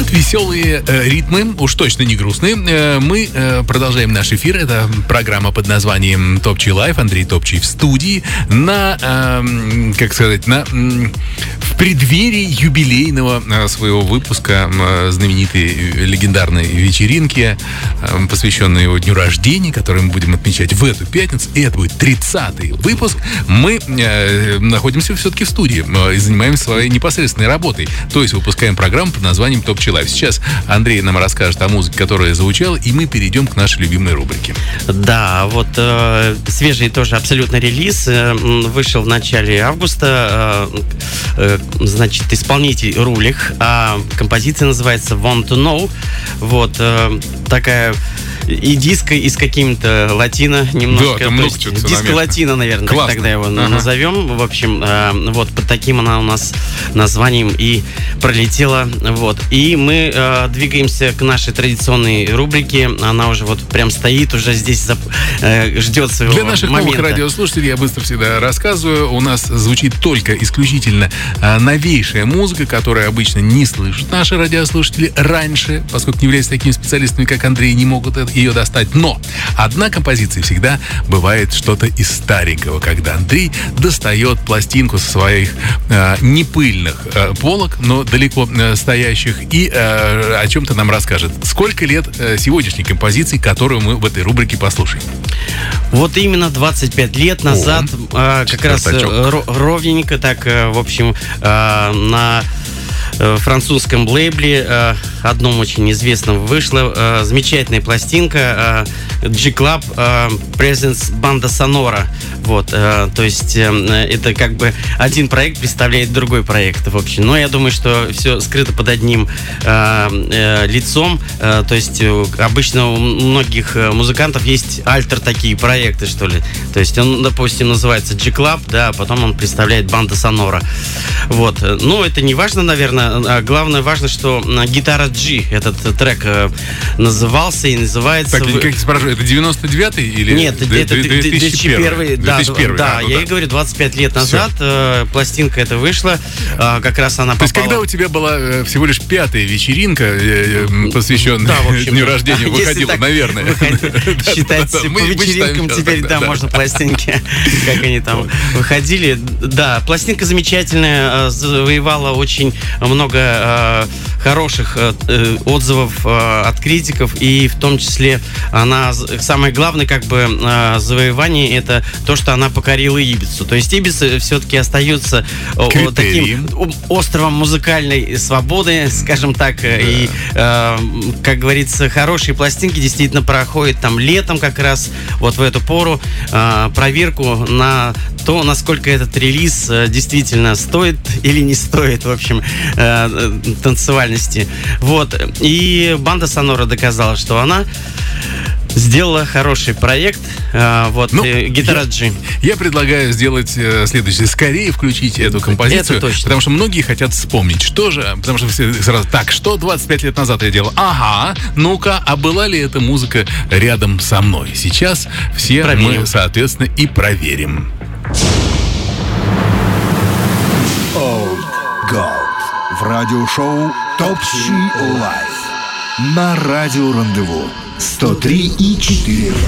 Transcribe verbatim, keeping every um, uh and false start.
вот веселые э, ритмы, уж точно не грустные. Э, мы э, продолжаем наш эфир. Это программа под названием Топчий Лайф. Андрей Топчий в студии на, э, как сказать, на, э, в преддверии юбилейного э, своего выпуска э, знаменитой легендарной вечеринки, э, посвященной его дню рождения, который мы будем отмечать в эту пятницу. И это будет тридцатый выпуск. Мы э, находимся все-таки в студии э, и занимаемся своей непосредственной работой. То есть выпускаем программу под названием Топчий Лайф. Сейчас Андрей нам расскажет о музыке, которая звучала, и мы перейдем к нашей любимой рубрике. Да, вот э, свежий тоже абсолютно релиз э, вышел в начале августа. Э, э, значит, исполнитель Рулих, а композиция называется Want to Know. Вот э, такая и диско, и с каким-то латино немножко. Да, там много чего-то диско-латино, наверное, так, тогда его ага. назовем. В общем, э, вот под таким она у нас названием и пролетела. Вот. И мы э, двигаемся к нашей традиционной рубрике. Она уже вот прям стоит, уже здесь зап, э, ждет своего момента. Для наших момента. новых радиослушателей я быстро всегда рассказываю. У нас звучит только исключительно э, новейшая музыка, которую обычно не слышат наши радиослушатели раньше, поскольку не являются такими специалистами, как Андрей, не могут это ее достать. Но одна композиция всегда бывает что-то из старенького, когда Андрей достает пластинку со своих э, непыльных э, полок, но далеко э, стоящих, и э, о чем-то нам расскажет. Сколько лет э, сегодняшней композиции, которую мы в этой рубрике послушаем? Вот именно двадцать пять лет назад, О, э, как раз э, ровненько так, э, в общем, э, на французском лейбле, э, одном очень известном, вышла э, замечательная пластинка э, G-Club э, Presents Banda Sonora. Вот, э, то есть э, это как бы один проект представляет другой проект, в общем. Но я думаю, что все скрыто под одним э, э, лицом. Э, то есть э, обычно у многих музыкантов есть альтер такие проекты, что ли. То есть он, допустим, называется G-Club, да, а потом он представляет Banda Sonora. Вот. Ну, это не важно, наверное. Главное, важно, что гитара G этот трек э, назывался и называется... Так, как я спрашиваю, это девяносто девятый или... Нет, это две тысячи первый. Да, две тысячи первый, да, а, ну я да. и говорю, двадцать пять лет назад э, пластинка эта вышла, э, как раз она попала... То есть, когда у тебя была э, всего лишь пятая вечеринка, э, э, посвященная да, общем, дню рождения, выходила, наверное. Считать по вечеринкам теперь, да, можно пластинки, как они там выходили. Да, пластинка замечательная, завоевала очень много хороших отзывов от критиков, и в том числе она, самое главное, как бы, завоевание, это то, что она покорила Ибицу. То есть Ибица все-таки остается Критерием. таким островом музыкальной свободы, скажем так, да. И, как говорится, хорошие пластинки действительно проходят там летом как раз, вот в эту пору, проверку на то, насколько этот релиз действительно стоит или не стоит, в общем, танцевальности. Вот. И Банда Сонора доказала, что она сделала хороший проект. Вот, ну, гитара G. Я, я предлагаю сделать следующее. Скорее включить эту композицию. Это точно. Потому что многие хотят вспомнить, что же. Потому что все сразу, так, что двадцать пять лет назад я делал? Ага, ну-ка, а была ли эта музыка рядом со мной? Сейчас все проверим. Мы, соответственно, и проверим. Old Gold в радиошоу Топчий Лайф на радио Рандеву сто три и четыре.